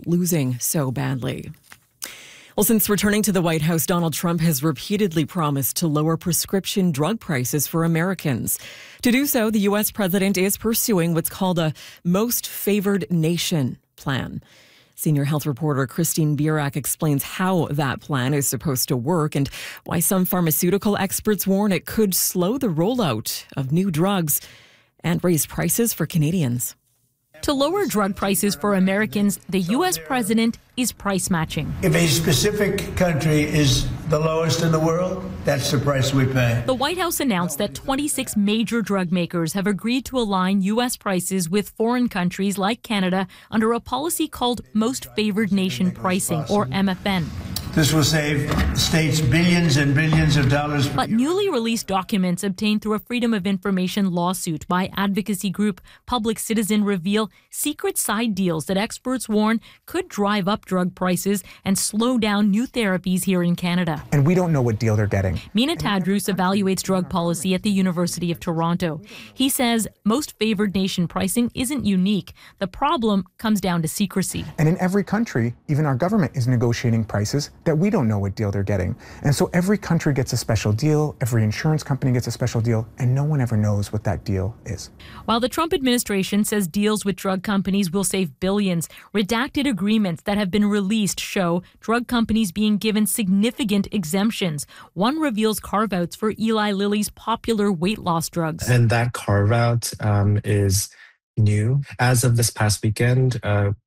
losing so badly. Well, since returning to the White House, Donald Trump has repeatedly promised to lower prescription drug prices for Americans. To do so, the U.S. president is pursuing what's called a Most Favored Nation plan. Senior health reporter Christine Birak explains how that plan is supposed to work and why some pharmaceutical experts warn it could slow the rollout of new drugs and raise prices for Canadians. To lower drug prices for Americans, the U.S. president is price matching. If a specific country is the lowest in the world, that's the price we pay. The White House announced that 26 major drug makers have agreed to align U.S. prices with foreign countries like Canada under a policy called Most Favored Nation pricing, or MFN. This will save states billions and billions of dollars. But newly released documents obtained through a Freedom of Information lawsuit by advocacy group Public Citizen reveal secret side deals that experts warn could drive up drug prices and slow down new therapies here in Canada. And we don't know what deal they're getting. Mina Tadros evaluates drug policy at the University of Toronto. He says most favored nation pricing isn't unique. The problem comes down to secrecy. And in every country, even our government is negotiating prices that we don't know what deal they're getting. And so every country gets a special deal, every insurance company gets a special deal, and no one ever knows what that deal is. While the Trump administration says deals with drug companies will save billions, redacted agreements that have been released show drug companies being given significant exemptions. One reveals carve-outs for Eli Lilly's popular weight loss drugs. And that carve-out is new. As of this past weekend,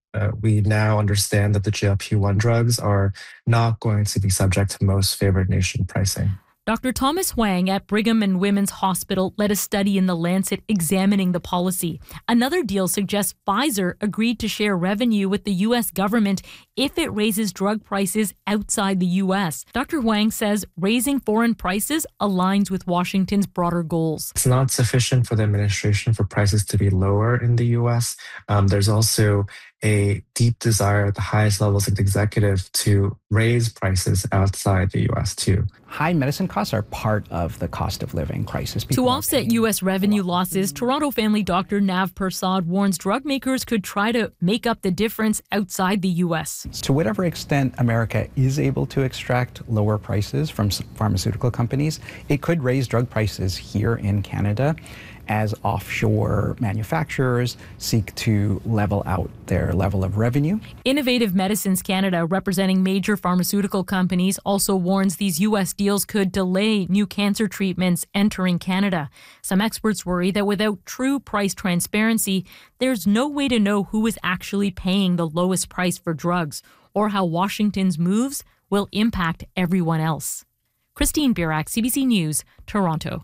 we now understand that the GLP-1 drugs are not going to be subject to most favored nation pricing. Dr. Thomas Hwang at Brigham and Women's Hospital led a study in The Lancet examining the policy. Another deal suggests Pfizer agreed to share revenue with the U.S. government if it raises drug prices outside the U.S. Dr. Hwang says raising foreign prices aligns with Washington's broader goals. It's not sufficient for the administration for prices to be lower in the U.S. There's also a deep desire at the highest levels of the executive to raise prices outside the U.S. too. High medicine costs are part of the cost of living crisis. To offset U.S. revenue losses, Toronto family doctor Nav Persad warns drug makers could try to make up the difference outside the U.S. To whatever extent America is able to extract lower prices from pharmaceutical companies, it could raise drug prices here in Canada as offshore manufacturers seek to level out their level of revenue. Innovative Medicines Canada, representing major pharmaceutical companies, also warns these U.S. deals could delay new cancer treatments entering Canada. Some experts worry that without true price transparency, there's no way to know who is actually paying the lowest price for drugs or how Washington's moves will impact everyone else. Christine Birak, CBC News, Toronto.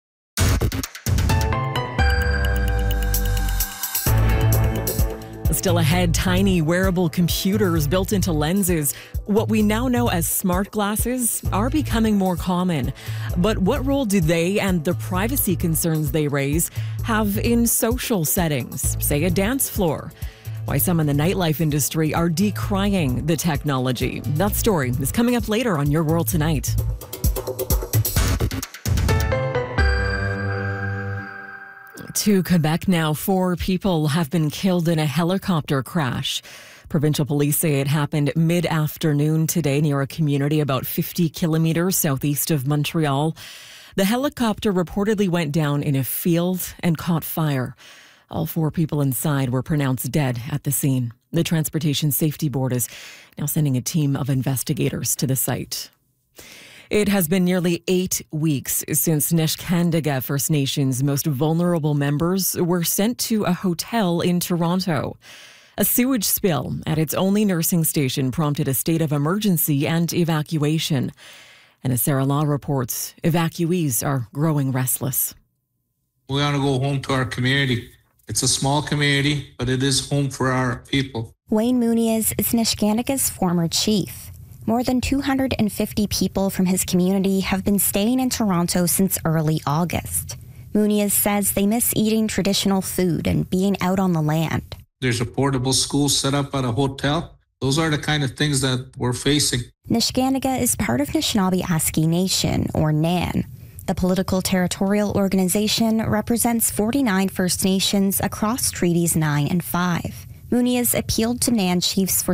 Still ahead, tiny wearable computers built into lenses. What we now know as smart glasses are becoming more common. But what role do they and the privacy concerns they raise have in social settings, say a dance floor? Why some in the nightlife industry are decrying the technology. That story is coming up later on Your World Tonight. To Quebec now, 4 people have been killed in a helicopter crash. Provincial police say it happened mid-afternoon today near a community about 50 kilometers southeast of Montreal. The helicopter reportedly went down in a field and caught fire. All 4 people inside were pronounced dead at the scene. The Transportation Safety Board is now sending a team of investigators to the site. It has been nearly 8 weeks since Neskantaga First Nations' most vulnerable members were sent to a hotel in Toronto. A sewage spill at its only nursing station prompted a state of emergency and evacuation. And as Sarah Law reports, evacuees are growing restless. We want to go home to our community. It's a small community, but it is home for our people. Wayne Muniz is Neshkantaga's former chief. More than 250 people from his community have been staying in Toronto since early August. Muniz says they miss eating traditional food and being out on the land. There's a portable school set up at a hotel. Those are the kind of things that we're facing. Neshkantaga is part of Anishinaabe-Aski Nation, or NAN. The political territorial organization represents 49 First Nations across Treaties 9 and 5. Muniz appealed to NAN chiefs for